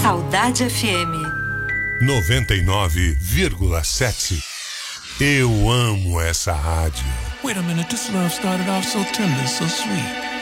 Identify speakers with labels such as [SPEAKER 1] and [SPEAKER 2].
[SPEAKER 1] Saudade FM
[SPEAKER 2] 99,7. Eu amo essa rádio.
[SPEAKER 3] Wait a minute, this love started off so tender, so sweet.